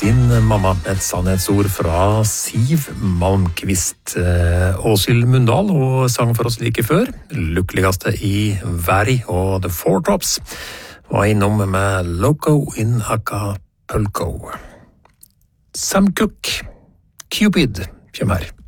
sin mamma. Et sannhetsord fra Siv Malmqvist. Åshild Mundal, og sang for oss like før. Lykkeligste i Veri og The Four Tops var innom med Loco in Acapulco. Sam Cooke, Cupid, kommer her.